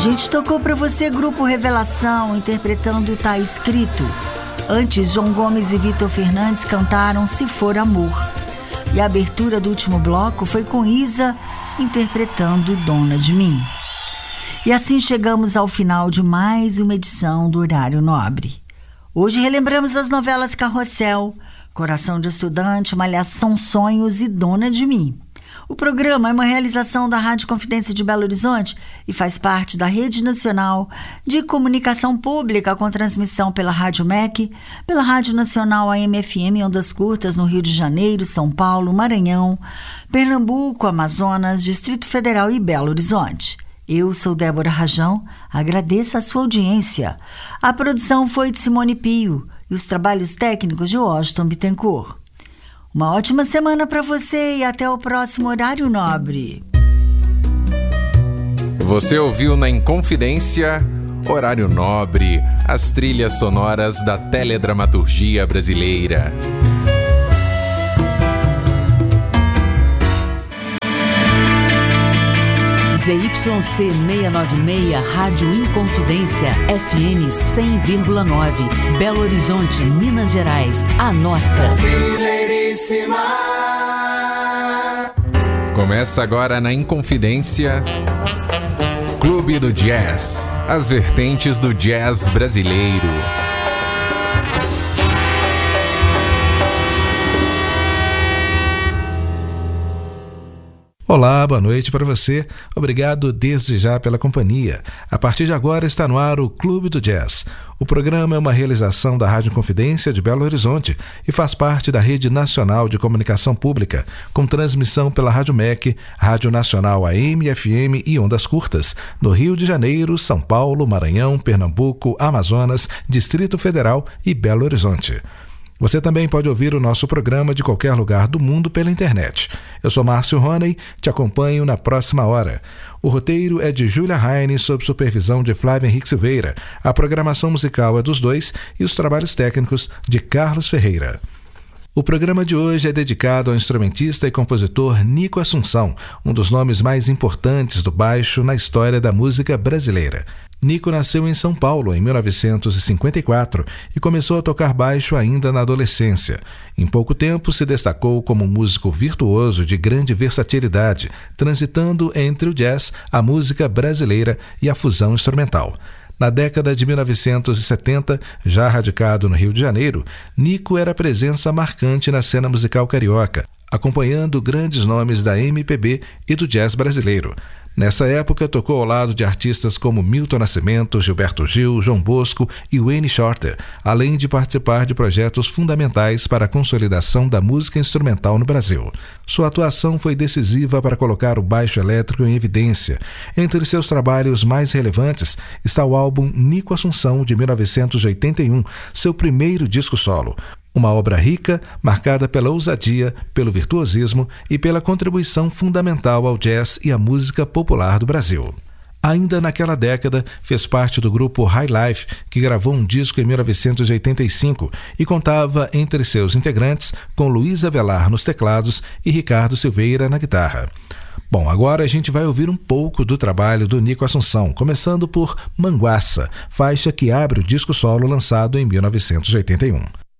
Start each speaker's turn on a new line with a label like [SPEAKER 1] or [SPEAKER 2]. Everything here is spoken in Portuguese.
[SPEAKER 1] gente tocou pra você Grupo Revelação, interpretando Tá Escrito. Antes, João Gomes e Vitor Fernandes cantaram Se For Amor. E a abertura do último bloco foi com Isa, interpretando Dona de Mim. E assim chegamos ao final de mais uma edição do Horário Nobre. Hoje relembramos as novelas Carrossel, Coração de Estudante, Malhação Sonhos e Dona de Mim. O programa é uma realização da Rádio Confidência de Belo Horizonte e faz parte da Rede Nacional de Comunicação Pública, com transmissão pela Rádio MEC, pela Rádio Nacional AM/FM em ondas curtas no Rio de Janeiro, São Paulo, Maranhão, Pernambuco, Amazonas, Distrito Federal e Belo Horizonte. Eu sou Débora Rajão, agradeço a sua audiência. A produção foi de Simone Pio e os trabalhos técnicos de Washington Bittencourt. Uma ótima semana para você e até o próximo Horário Nobre.
[SPEAKER 2] Você ouviu na Inconfidência Horário Nobre, as trilhas sonoras da teledramaturgia brasileira.
[SPEAKER 3] ZYC 696, Rádio Inconfidência, FM 100,9, Belo Horizonte, Minas Gerais, a nossa.
[SPEAKER 4] Brasileiríssima.
[SPEAKER 2] Começa agora na Inconfidência, Clube do Jazz, as vertentes do jazz brasileiro.
[SPEAKER 5] Olá, boa noite para você. Obrigado desde já pela companhia. A partir de agora está no ar o Clube do Jazz. O programa é uma realização da Rádio Confidência de Belo Horizonte e faz parte da Rede Nacional de Comunicação Pública, com transmissão pela Rádio MEC, Rádio Nacional AM/FM e ondas curtas, no Rio de Janeiro, São Paulo, Maranhão, Pernambuco, Amazonas, Distrito Federal e Belo Horizonte. Você também pode ouvir o nosso programa de qualquer lugar do mundo pela internet. Eu sou Márcio Roney, te acompanho na próxima hora. O roteiro é de Júlia Heine, sob supervisão de Flávio Henrique Silveira. A programação musical é dos dois e os trabalhos técnicos de Carlos Ferreira. O programa de hoje é dedicado ao instrumentista e compositor Nico Assunção, um dos nomes mais importantes do baixo na história da música brasileira. Nico nasceu em São Paulo em 1954 e começou a tocar baixo ainda na adolescência. Em pouco tempo se destacou como um músico virtuoso de grande versatilidade, transitando entre o jazz, a música brasileira e a fusão instrumental. Na década de 1970, já radicado no Rio de Janeiro, Nico era presença marcante na cena musical carioca, acompanhando grandes nomes da MPB e do jazz brasileiro. Nessa época, tocou ao lado de artistas como Milton Nascimento, Gilberto Gil, João Bosco e Wayne Shorter, além de participar de projetos fundamentais para a consolidação da música instrumental no Brasil. Sua atuação foi decisiva para colocar o baixo elétrico em evidência. Entre seus trabalhos mais relevantes está o álbum Nico Assunção, de 1981, seu primeiro disco solo. Uma obra rica, marcada pela ousadia, pelo virtuosismo e pela contribuição fundamental ao jazz e à música popular do Brasil. Ainda naquela década, fez parte do grupo High Life, que gravou um disco em 1985 e contava entre seus integrantes com Luiz Avelar nos teclados e Ricardo Silveira na guitarra. Bom, agora a gente vai ouvir um pouco do trabalho do Nico Assunção, começando por Manguaça, faixa que abre o disco solo lançado em 1981.